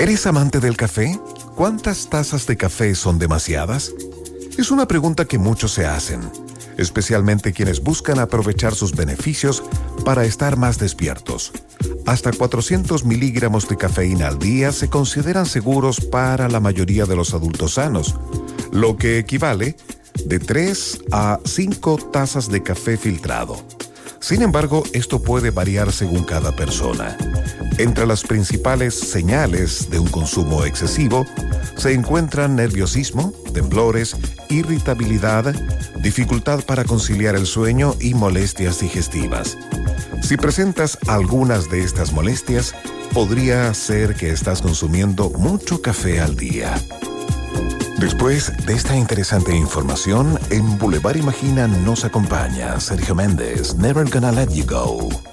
¿Eres amante del café? ¿Cuántas tazas de café son demasiadas? Es una pregunta que muchos se hacen, especialmente quienes buscan aprovechar sus beneficios para estar más despiertos. Hasta 400 miligramos de cafeína al día se consideran seguros para la mayoría de los adultos sanos, lo que equivale de 3 a 5 tazas de café filtrado. Sin embargo, esto puede variar según cada persona. Entre las principales señales de un consumo excesivo se encuentran nerviosismo, temblores, irritabilidad, dificultad para conciliar el sueño y molestias digestivas. Si presentas algunas de estas molestias, podría ser que estás consumiendo mucho café al día. Después de esta interesante información, en Boulevard Imagina nos acompaña Sergio Méndez, Never Gonna Let You Go.